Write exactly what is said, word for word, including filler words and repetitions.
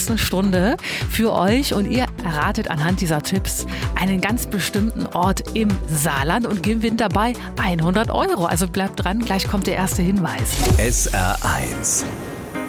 nächsten Stunde für euch und ihr erratet anhand dieser Tipps einen ganz bestimmten Ort im Saarland und gewinnt dabei hundert Euro. Also bleibt dran, gleich kommt der erste Hinweis. S R eins